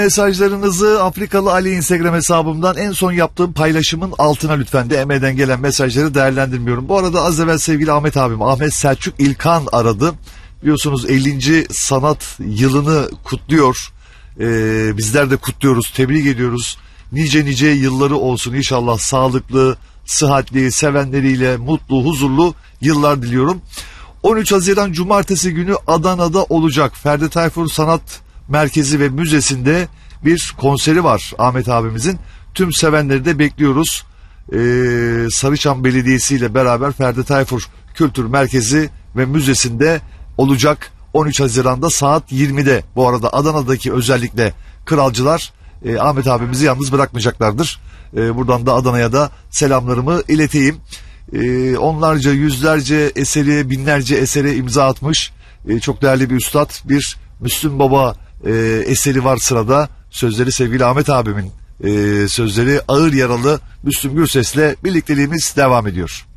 Mesajlarınızı Afrikalı Ali Instagram hesabımdan en son yaptığım paylaşımın altına lütfen DM'den gelen mesajları değerlendirmiyorum. Bu arada az evvel sevgili Ahmet abim Ahmet Selçuk İlkan aradı. Biliyorsunuz 50. sanat yılını kutluyor. Bizler de kutluyoruz, tebrik ediyoruz. Nice yılları olsun inşallah, sağlıklı, sıhhatli, sevenleriyle mutlu, huzurlu yıllar diliyorum. 13 Haziran Cumartesi günü Adana'da olacak. Ferdi Tayfur Sanat Merkezi ve Müzesi'nde bir konseri var Ahmet abimizin. Tüm sevenleri de bekliyoruz. Sarıçam Belediyesi ile beraber Ferdi Tayfur Kültür Merkezi ve Müzesi'nde olacak 13 Haziran'da saat 20'de. Bu arada Adana'daki özellikle kralcılar Ahmet abimizi yalnız bırakmayacaklardır. Buradan da Adana'ya da selamlarımı ileteyim. Onlarca, yüzlerce eseri, binlerce esere imza atmış çok değerli bir üstad, bir Müslüm Baba eseri var sırada. Sözleri sevgili Ahmet abimin sözleri, ağır yaralı Müslüm Gürses'le birlikteliğimiz devam ediyor.